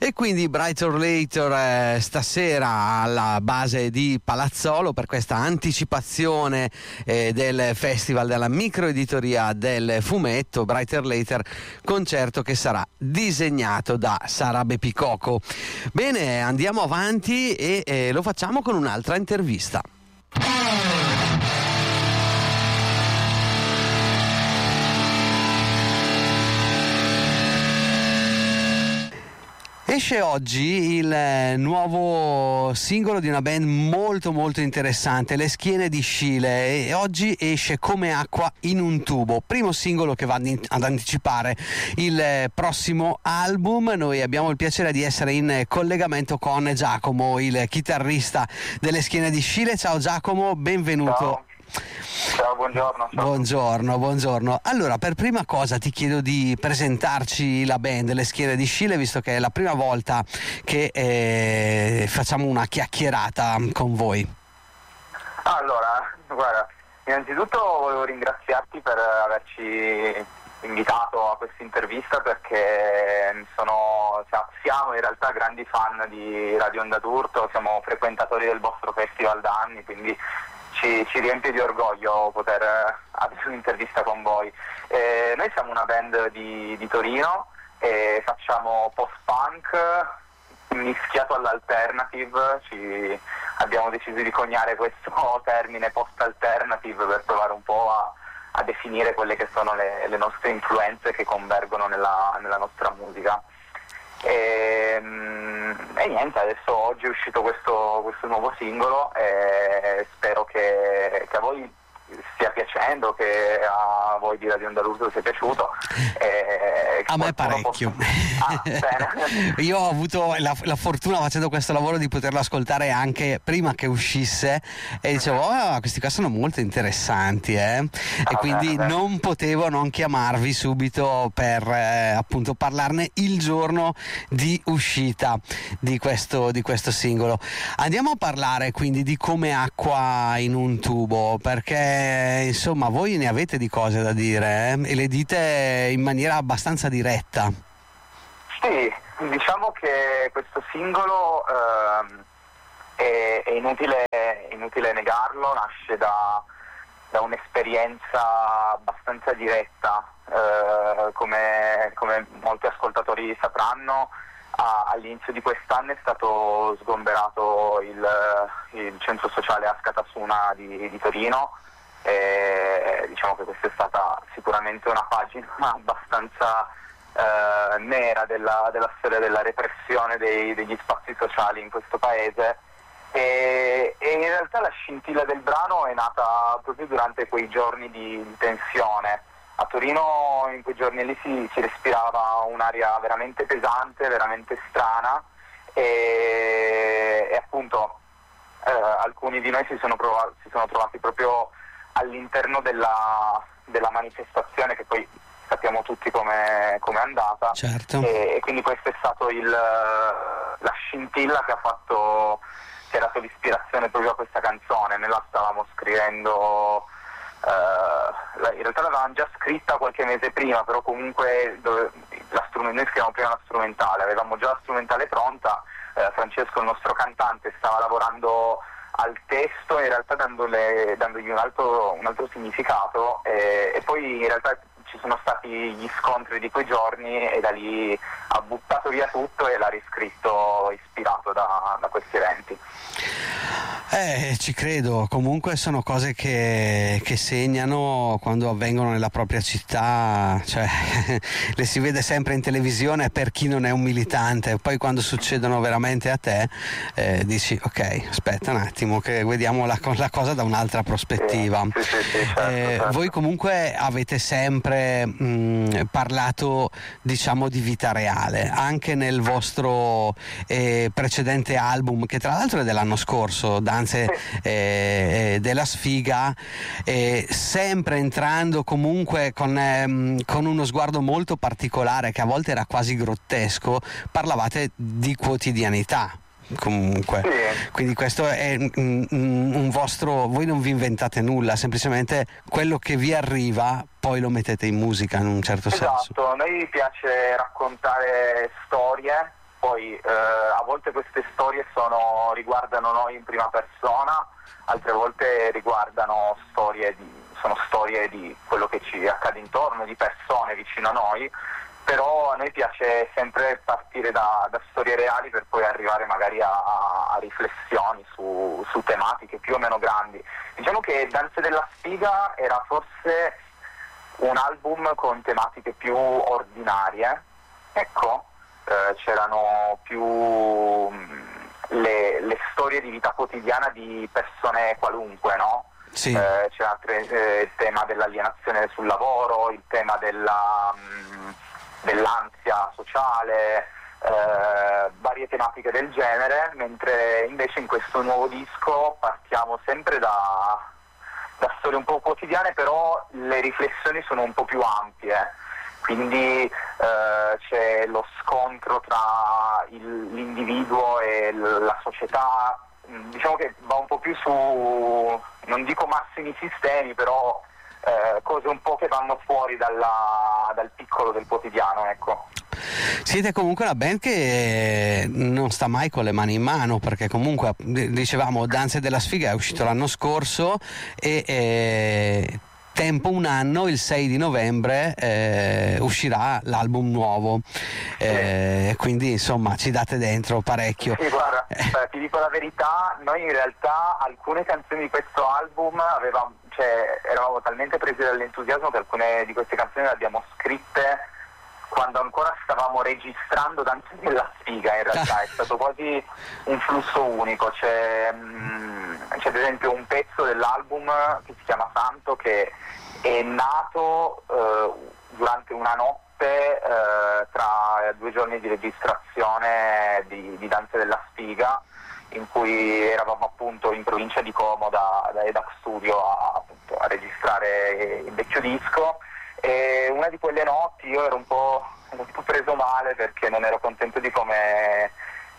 E quindi Brighter Later stasera alla base di Palazzolo per questa anticipazione del festival della microeditoria del fumetto. Brighter Later, concerto che sarà disegnato da Sara Bepicoco. Bene, andiamo avanti e lo facciamo con un'altra intervista. Esce oggi il nuovo singolo di una band molto molto interessante, Le Schiene di Scile, e oggi esce Come acqua in un tubo, primo singolo che va ad anticipare il prossimo album. Noi abbiamo il piacere di essere in collegamento con Giacomo, il chitarrista delle Schiene di Scile. Ciao Giacomo, benvenuto. Ciao, buongiorno. Ciao. Buongiorno. Allora, per prima cosa ti chiedo di presentarci la band Le Schiene di Scile, visto che è la prima volta che facciamo una chiacchierata con voi. Allora, guarda, innanzitutto volevo ringraziarti per averci invitato a questa intervista, perché siamo in realtà grandi fan di Radio Onda d'Urto, siamo frequentatori del vostro festival da anni, quindi ci riempie di orgoglio poter avere un'intervista con voi. Noi siamo una band di Torino e facciamo post-punk mischiato all'alternative. Abbiamo deciso di coniare questo termine post-alternative per provare un po' a definire quelle che sono le nostre influenze che convergono nella nostra musica. E niente, adesso oggi è uscito questo nuovo singolo e spero che a voi stia piacendo, che a voi di Radio Onda d'Urto sia piaciuto. A me parecchio. Bene. Io ho avuto la fortuna, facendo questo lavoro, di poterlo ascoltare anche prima che uscisse e dicevo questi qua sono molto interessanti, e quindi bene. Non potevo non chiamarvi subito per appunto parlarne il giorno di uscita di questo singolo. Andiamo a parlare quindi di Come acqua in un tubo, perché insomma voi ne avete di cose da dire, e le dite in maniera abbastanza diretta. Sì, diciamo che questo singolo è inutile negarlo, nasce da un'esperienza abbastanza diretta. Come molti ascoltatori sapranno, all'inizio di quest'anno è stato sgomberato il centro sociale Askatasuna di Torino. Diciamo che questa è stata sicuramente una pagina abbastanza nera della storia della repressione degli spazi sociali in questo paese, e in realtà la scintilla del brano è nata proprio durante quei giorni di tensione. A Torino in quei giorni lì si respirava un'aria veramente pesante, veramente strana, e appunto alcuni di noi si sono trovati proprio all'interno della manifestazione, che poi sappiamo tutti come è andata. Certo. E quindi questo è stato la scintilla che ha dato l'ispirazione proprio a questa canzone. Noi la stavamo scrivendo, in realtà l'avevamo già scritta qualche mese prima, però comunque noi scriviamo prima la strumentale, avevamo già la strumentale pronta. Francesco, il nostro cantante, stava lavorando al testo, in realtà dandogli un altro significato, e poi in realtà ci sono stati gli scontri di quei giorni e da lì ha buttato via tutto e l'ha riscritto ispirato da questi eventi. Ci credo, comunque sono cose che segnano quando avvengono nella propria città, cioè le si vede sempre in televisione per chi non è un militante, poi quando succedono veramente a te dici ok, aspetta un attimo che vediamo la cosa da un'altra prospettiva. Sì, certo. Voi comunque avete sempre parlato, diciamo, di vita reale, anche nel vostro precedente album, che tra l'altro è dell'anno scorso, Danze della sfiga, sempre entrando comunque con uno sguardo molto particolare, che a volte era quasi grottesco. Parlavate di quotidianità comunque, sì. Quindi questo è un vostro, voi non vi inventate nulla, semplicemente quello che vi arriva poi lo mettete in musica in un certo senso. Esatto, a noi piace raccontare storie Poi a volte queste storie riguardano noi in prima persona, altre volte sono storie di quello che ci accade intorno, di persone vicino a noi, però a noi piace sempre partire da storie reali per poi arrivare magari a riflessioni su tematiche più o meno grandi. Diciamo che Danze della Sfiga era forse un album con tematiche più ordinarie, ecco, c'erano più le storie di vita quotidiana di persone qualunque, no? Sì. C'era il tema dell'alienazione sul lavoro, il tema dell'ansia sociale, varie tematiche del genere, mentre invece in questo nuovo disco partiamo sempre da storie un po' quotidiane, però le riflessioni sono un po' più ampie, quindi c'è lo scontro tra l'individuo e la società, diciamo che va un po' più su, non dico massimi sistemi, però cose un po' che vanno fuori dal piccolo del quotidiano, ecco. Siete comunque una band che non sta mai con le mani in mano, perché comunque dicevamo Danze della Sfiga è uscito l'anno scorso e tempo un anno, il 6 di novembre uscirà l'album nuovo, quindi insomma ci date dentro parecchio. Sì, guarda, ti dico la verità, noi in realtà alcune canzoni di questo album eravamo talmente presi dall'entusiasmo che alcune di queste canzoni le abbiamo scritte quando ancora stavamo registrando Danze della Sfiga. In realtà è stato quasi un flusso unico. C'è ad esempio un pezzo dell'album che si chiama Santo, che è nato durante una notte tra 2 giorni di registrazione di Danze della Sfiga, in cui eravamo appunto in provincia di Como da Edac Studio a registrare il vecchio disco. E una di quelle notti io ero un po' preso male perché non ero contento di come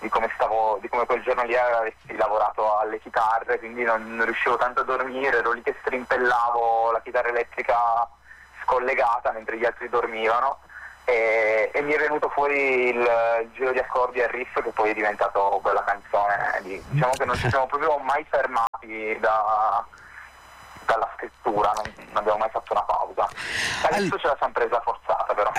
quel giorno lì avessi lavorato alle chitarre, quindi non riuscivo tanto a dormire, ero lì che strimpellavo la chitarra elettrica scollegata mentre gli altri dormivano, e mi è venuto fuori il giro di accordi e il riff che poi è diventato quella canzone. Diciamo che non ci siamo proprio mai fermati dalla scrittura, non abbiamo mai fatto una pausa. Adesso ce la siamo presa forzata, però.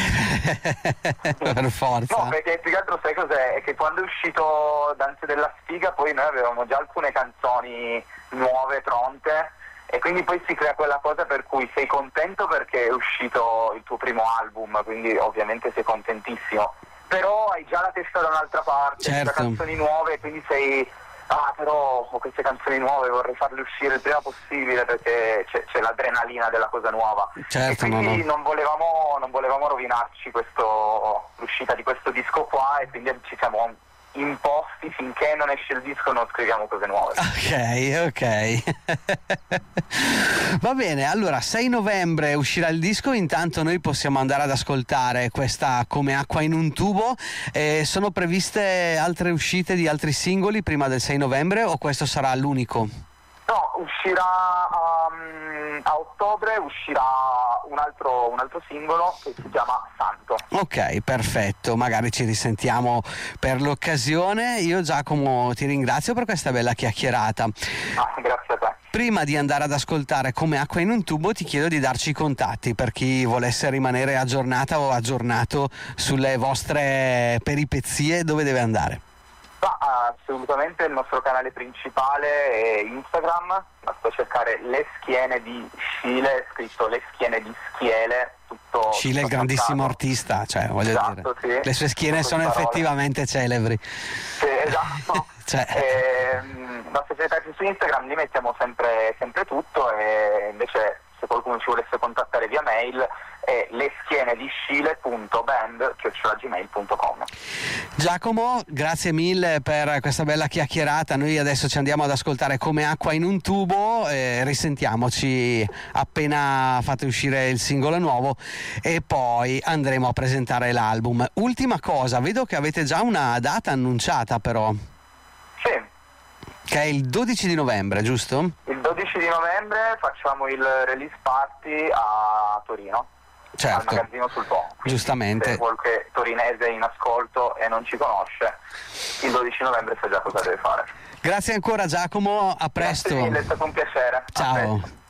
Per forza. No, perché più che altro sai cos'è? È che quando è uscito Danze della Sfiga poi noi avevamo già alcune canzoni nuove, pronte, e quindi poi si crea quella cosa per cui sei contento perché è uscito il tuo primo album, quindi ovviamente sei contentissimo, però hai già la testa da un'altra parte, certo. Già canzoni nuove, quindi sei... però ho queste canzoni nuove, vorrei farle uscire il prima possibile perché c'è l'adrenalina della cosa nuova. Certo, e quindi non volevamo rovinarci l'uscita di questo disco qua, e quindi ci siamo imposti: finché non esce il disco non scriviamo cose nuove. Ok. Va bene, allora 6 novembre uscirà il disco, intanto noi possiamo andare ad ascoltare questa Come acqua in un tubo. Sono previste altre uscite di altri singoli prima del 6 novembre o questo sarà l'unico? No, uscirà a ottobre, uscirà un altro singolo che si chiama Santo. Ok, perfetto, magari ci risentiamo per l'occasione. Io, Giacomo, ti ringrazio per questa bella chiacchierata. Grazie a te. Prima di andare ad ascoltare Come acqua in un tubo ti chiedo di darci i contatti per chi volesse rimanere aggiornata o aggiornato sulle vostre peripezie. Dove deve andare? Assolutamente il nostro canale principale è Instagram, basta cercare Le Schiene di Scile, scritto Le Schiene di Schiele, tutto. Scile è il grandissimo artista, cioè voglio dire, sì. Le sue schiene sono effettivamente celebri. Sì, esatto. Basta cercarci su Instagram, lì mettiamo sempre tutto, e invece se qualcuno ci volesse contattare via mail è leschienediscile.band@gmail.com. Giacomo, grazie mille per questa bella chiacchierata. Noi adesso ci andiamo ad ascoltare Come acqua in un tubo, risentiamoci appena fate uscire il singolo nuovo e poi andremo a presentare l'album. Ultima cosa, vedo che avete già una data annunciata però. Sì. Che è il 12 di novembre, giusto? Il 12 di novembre facciamo il release party a Torino. certo, al magazzino sul Po. Quindi, giustamente. se qualche torinese è in ascolto e non ci conosce, il 12 novembre sa già cosa deve fare. Grazie ancora Giacomo, a presto. Grazie mille, è stato un piacere. Ciao.